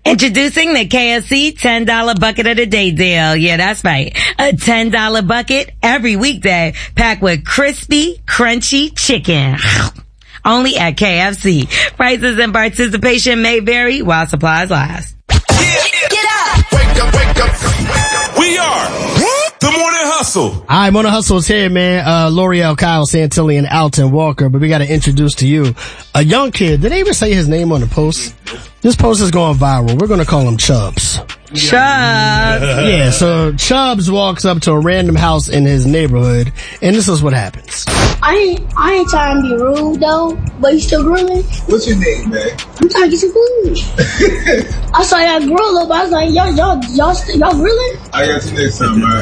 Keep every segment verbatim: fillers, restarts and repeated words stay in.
Introducing the K F C ten dollar bucket of the day deal. Yeah, that's right. A ten dollar bucket every weekday packed with crispy, crunchy chicken. Only at K F C. Prices and participation may vary while supplies last. Yeah, yeah. Get up! Wake up, wake up. We are the Morning Hustle. All right, Morning Hustle's here, man. Uh, L'Oreal, Kyle Santilli, and Alton Walker. But we got to introduce to you a young kid. Did they even say his name on the post? This post is going viral. We're going to call him Chubbs. Chubbs. Yeah, so Chubbs walks up to a random house in his neighborhood, and this is what happens. I ain't, I ain't trying to be rude though, but you still grilling? What's your name, man? I'm trying to get some food. I saw y'all grill up. I was like, y'all, y'all, y'all, y'all grilling? I got you next time, man.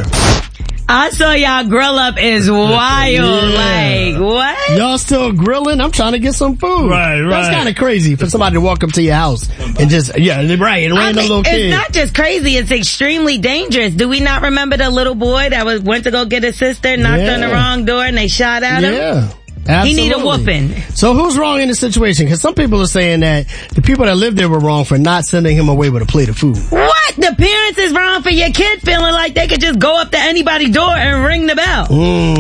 I saw y'all grill up is wild. Yeah. Like, what? Y'all still grilling? I'm trying to get some food. Right, right. That's kind of crazy for somebody to walk up to your house and just, yeah, right, and random I mean, little kid. It's not just crazy, it's extremely dangerous. Do we not remember the little boy that was went to go get his sister, knocked Yeah. on the wrong door, and they shot at him? Yeah. Absolutely. He need a whooping. So who's wrong in this situation? Because some people are saying that the people that lived there were wrong for not sending him away with a plate of food. What? The parents is wrong for your kid feeling like they could just go up to anybody's door and ring the bell.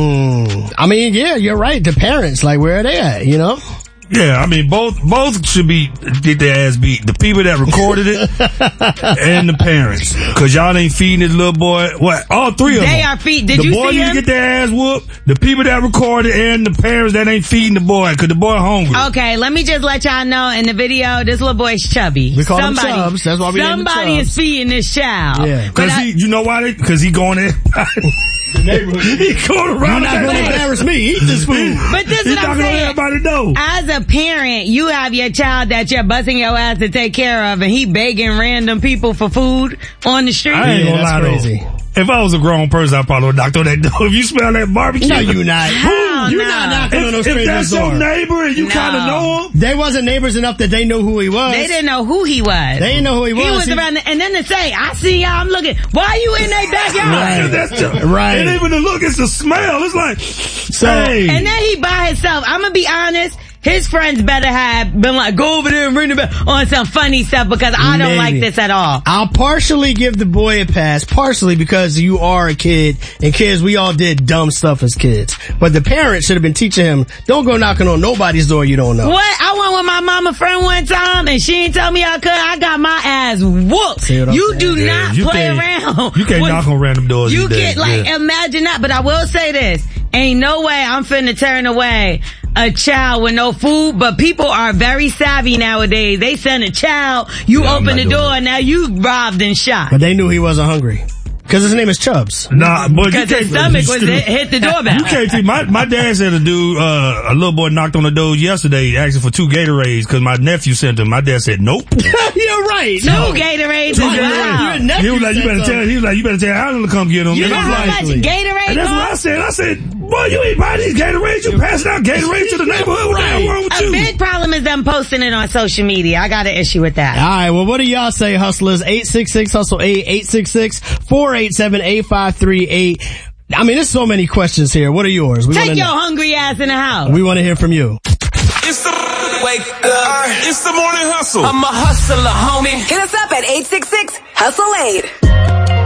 Mm. I mean, yeah, you're right. The parents, like, where are they at, you know? Yeah, I mean, both, both should be, get their ass beat. The people that recorded it and the parents. Cause y'all ain't feeding this little boy. What? All three of them. They are feeding. Did the you boy see need him? to get their ass whooped. The people that recorded and the parents that ain't feeding the boy. Cause the boy hungry. Okay, let me just let y'all know in the video, this little boy's chubby. We call somebody, him Chubbs. That's why we named him Somebody Chubbs. is feeding this child. Yeah. Cause But he, I- you know why? They, cause he going in. The neighborhood. He going around. You're not going to embarrass me. Eat this food. But this He's is what not I'm gonna let saying. everybody know. As a parent, you have your child that you're busting your ass to take care of, and he begging random people for food on the street. I ain't Yeah, gonna that's lie crazy. though. If I was a grown person, I probably would knock on that door. If you smell that barbecue. No, you not. Hell You're no. not knocking on no If, if stranger's that's door. your neighbor and you No. kind of know him. They wasn't neighbors enough that they knew who he was. They didn't know who he was. They didn't know who he was. He was He- around, the, and then to say, I see y'all, I'm looking. Why you in their backyard? Right. That's just, Right. And even the look, it's the smell. It's like, So- hey. And then he by himself. I'm gonna be honest. His friends better have been like, go over there and ring the bell on some funny stuff because I don't Maybe. like this at all. I'll partially give the boy a pass, partially because you are a kid, and kids, we all did dumb stuff as kids. But the parents should have been teaching him, don't go knocking on nobody's door you don't know. What? I went with my mama friend one time and she didn't tell me I could. I got my ass whooped. See what I'm You saying? do Yeah, not you play can't- around. You can't with- knock on random doors. You these can't, days. like, Yeah. imagine that. But I will say this. Ain't no way I'm finna turn away a child with no food, but people are very savvy nowadays. They send a child, you Yeah, I'm open not the doing door, that. now you robbed and shot. But they knew he wasn't hungry. Cause his name is Chubbs. Nah, but you Because his can't- stomach was hit, hit the doorbell. You can't see. My my dad said a dude, uh, a little boy knocked on the door yesterday asking for two Gatorades because my nephew sent them. My dad said nope. You're right. Two No. Gatorades is Right. wild. Your nephew He was like, you said better something. tell. He was like, you better tell Alan to come get them. You And know I'm how like- much Exactly. Gatorade And that's what I costs? said. I said, boy, you ain't buying these Gatorades. You passing out Gatorades to the neighborhood. What the hell wrong with A you? big problem is them posting it on social media. I got an issue with that. Alright, well what do y'all say, hustlers? eight six six hustle eight, eight six six, four eight seven, eight five three eight. I mean, there's so many questions here. What are yours? We Take wanna your know. hungry ass in the house. We want to hear from you. It's the wake up. It's the Morning Hustle. I'm a hustler, homie. Hit us up at eight six six hustle eight.